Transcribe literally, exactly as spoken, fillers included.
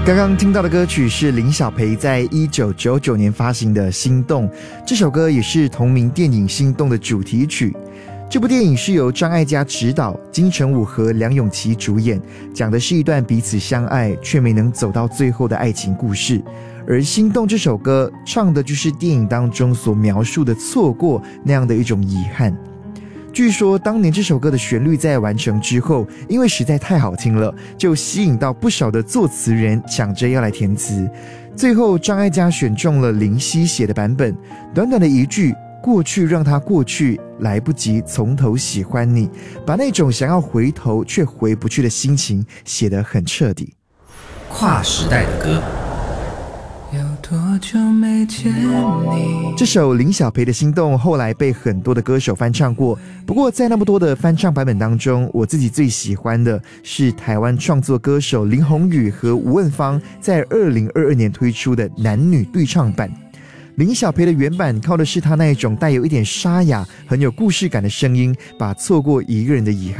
刚刚听到的歌曲是林小培在一九九九年发行的《心动》，这首歌也是同名电影《心动》的主题曲。这部电影是由张艾嘉执导，金城武和梁咏琪主演，讲的是一段彼此相爱却没能走到最后的爱情故事。而《心动》这首歌唱的就是电影当中所描述的错过那样的一种遗憾。据说当年这首歌的旋律在完成之后，因为实在太好听了，就吸引到不少的作词人抢着要来填词。最后张艾嘉选中了林夕写的版本，短短的一句过去让它过去，来不及从头喜欢你，把那种想要回头却回不去的心情写得很彻底。 跨时代的歌， 有多久没见你。 这首林小培的《心动》后来被很多的歌手翻唱过，不过在那么多的翻唱版本当中，我自己最喜欢的是台湾创作歌手林宏宇和吴汶芳在二零二二年推出的男女对唱版。林小培的原版靠的是他那一种带有一点沙哑、很有故事感的声音，把错过一个人的遗憾